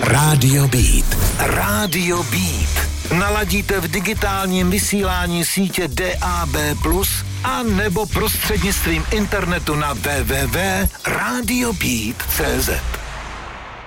Rádio Beat. Rádio Beat. Naladíte v digitálním vysílání sítě DAB+, a nebo prostřednictvím internetu na www.radiobeat.cz.